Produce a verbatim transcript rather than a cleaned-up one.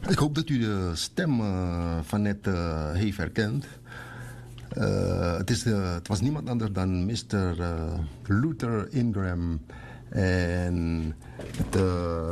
Ik hoop dat u de stem uh, van net uh, heeft herkend. Uh, het, is, uh, het was niemand anders dan mister Uh, Luther Ingram. En het... Uh,